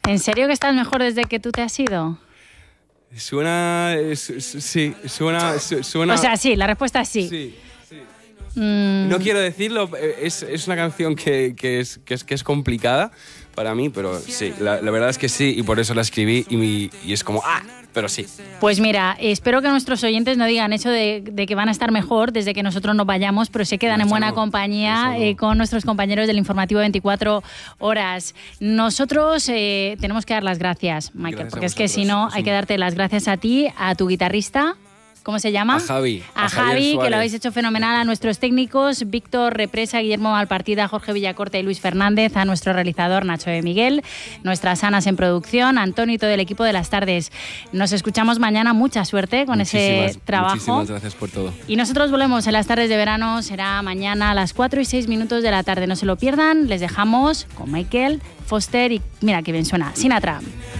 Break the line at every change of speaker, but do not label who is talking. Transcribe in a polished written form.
¿En serio que estás mejor desde que tú te has ido?
Suena... sí, suena...
O sea, sí, la respuesta es sí.
Sí. No quiero decirlo, es una canción que es complicada para mí, pero sí, la verdad es que sí, y por eso la escribí y es como, pero sí.
Pues mira, espero que nuestros oyentes no digan eso de que van a estar mejor desde que nosotros nos vayamos, pero se quedan en buena compañía con nuestros compañeros del informativo 24 horas. Nosotros tenemos que dar las gracias, Michael,
Gracias
porque es que si no, hay que darte las gracias a ti, a tu guitarrista. ¿Cómo se llama?
A Javi.
A Javi, que lo habéis hecho fenomenal. A nuestros técnicos, Víctor Represa, Guillermo Malpartida, Jorge Villacorta y Luis Fernández. A nuestro realizador, Nacho de Miguel. Nuestras Anas en producción. Antonio y todo el equipo de Las Tardes. Nos escuchamos mañana. Mucha suerte con ese trabajo.
Muchísimas gracias por todo.
Y nosotros volvemos en Las Tardes de Verano. Será mañana a las 4:06 de la tarde. No se lo pierdan. Les dejamos con Michael Foster y mira que bien suena Sinatra.